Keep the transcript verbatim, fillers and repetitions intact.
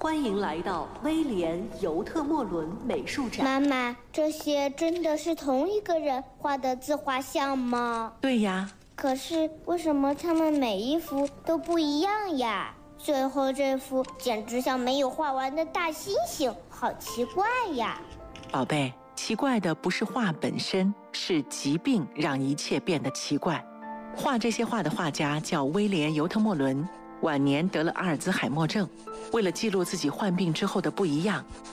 欢迎来到威廉·尤特莫伦美术展。 妈妈，这些真的是同一个人画的自画像吗？ 对呀。 可是为什么他们每一幅都不一样呀？最后这幅简直像没有画完的大猩猩，好奇怪呀！ 宝贝，奇怪的不是画本身，是疾病让一切变得奇怪。画这些画的画家叫威廉·尤特莫伦，晚年得了阿尔兹海默症。为了记录自己患病之后的不一样，